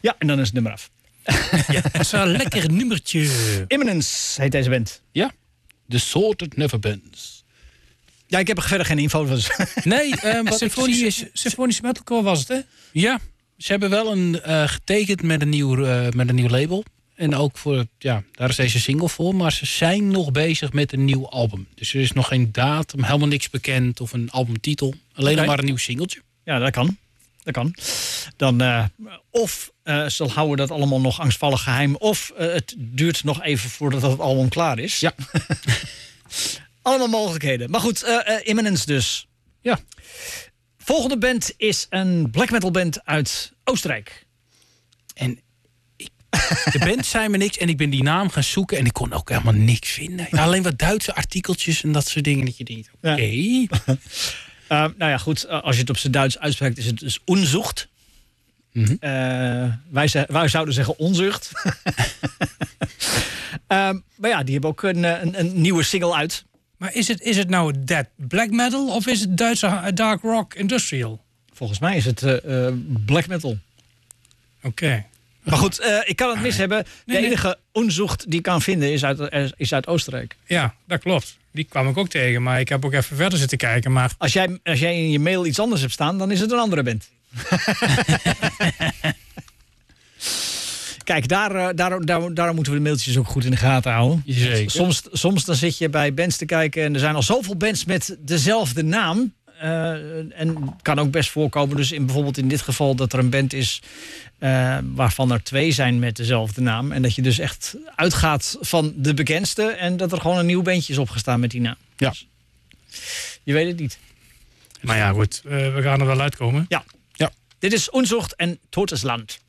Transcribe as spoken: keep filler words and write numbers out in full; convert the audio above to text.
Ja, en dan is het nummer af. Ja, dat is wel een lekker nummertje. Imminence heet deze band. Ja, The Sword That Never Bends. Ja, ik heb er verder geen info van. Nee, uh, wat Symfonische, ik zie is... symfonische metalcore was het, hè? Ja, ze hebben wel een uh, getekend met een, nieuw, uh, met een nieuw label. En ook voor, ja, daar is deze single voor. Maar ze zijn nog bezig met een nieuw album. Dus er is nog geen datum, helemaal niks bekend of een albumtitel. Alleen Okay. nog maar een nieuw singeltje. Ja, dat kan. Dat kan. Dan, uh, of uh, ze houden dat allemaal nog angstvallig geheim. Of uh, het duurt nog even voordat het album klaar is. Ja. Allemaal mogelijkheden. Maar goed, uh, uh, Imminence dus. Ja. Volgende band is een black metal band uit Oostenrijk. En ik, de band zei me niks en ik ben die naam gaan zoeken en ik kon ook helemaal niks vinden. Ja, alleen wat Duitse artikeltjes en dat soort dingen dat je denkt, oké. Okay. Ja. uh, nou ja, goed, uh, als je het op zijn Duits uitspreekt is het dus Unzucht. Mm-hmm. uh, wij, ze, wij zouden zeggen onzucht. uh, maar ja, die hebben ook een, een, een nieuwe single uit. Maar is het, is het nou dead black metal of is het Duitse dark rock industrial? Volgens mij is het uh, uh, black metal. Oké. Okay. Maar goed, uh, ik kan het mis hebben. De nee, enige nee. Unzucht die ik kan vinden is uit, is uit Oostenrijk. Ja, dat klopt. Die kwam ik ook tegen, maar ik heb ook even verder zitten kijken. Maar... Als jij, als jij in je mail iets anders hebt staan, dan is het een andere band. Kijk, daar, daar, daar, daar moeten we de mailtjes ook goed in de gaten houden. Zeker. Soms, soms dan zit je bij bands te kijken en er zijn al zoveel bands met dezelfde naam. Uh, en het kan ook best voorkomen, dus in, bijvoorbeeld in dit geval, dat er een band is uh, waarvan er twee zijn met dezelfde naam. En dat je dus echt uitgaat van de bekendste en dat er gewoon een nieuw bandje is opgestaan met die naam. Ja. Dus, je weet het niet. Maar ja, goed, uh, we gaan er wel uitkomen. Ja. Ja. Dit is Unzucht en Todesland.